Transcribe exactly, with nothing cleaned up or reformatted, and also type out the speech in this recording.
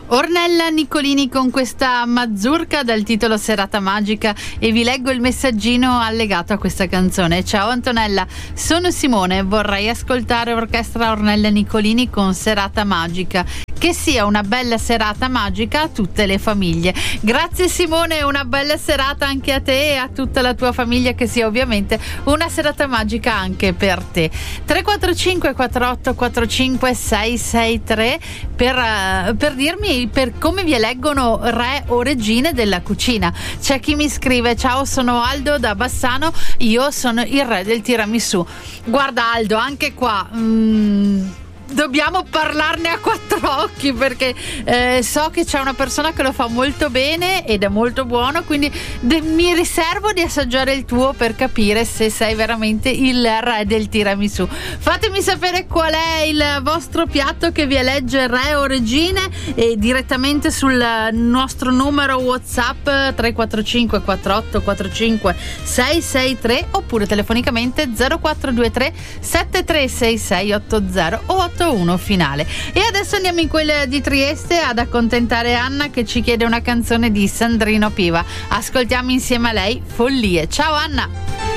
Ornella Nicolini con questa mazurka dal titolo Serata Magica, e vi leggo il messaggino allegato a questa canzone. Ciao Antonella, sono Simone, vorrei ascoltare Orchestra Ornella Nicolini con Serata Magica. Che sia una bella serata magica a tutte le famiglie. Grazie Simone, una bella serata anche a te e a tutta la tua famiglia, che sia ovviamente una serata magica anche per te. tre quattro cinque quattro otto quattro cinque sei sei tre per, uh, per dirmi per come vi eleggono re o regine della cucina. C'è chi mi scrive: ciao, sono Aldo da Bassano, io sono il re del tiramisù. Guarda Aldo, anche qua mm, dobbiamo parlarne a quattro occhi, perché eh, so che c'è una persona che lo fa molto bene ed è molto buono, quindi de- mi riservo di assaggiare il tuo per capire se sei veramente il re del tiramisù. Fatemi sapere qual è il vostro piatto che vi elegge re o regine, e direttamente sul nostro numero WhatsApp tre quattro cinque quattro otto quattro cinque sei sei tre, oppure telefonicamente zero quattro due tre sette tre sei sei otto zero o otto uno finale. E adesso andiamo in quella di Trieste ad accontentare Anna, che ci chiede una canzone di Sandrino Piva. Ascoltiamo insieme a lei Follie. Ciao Anna.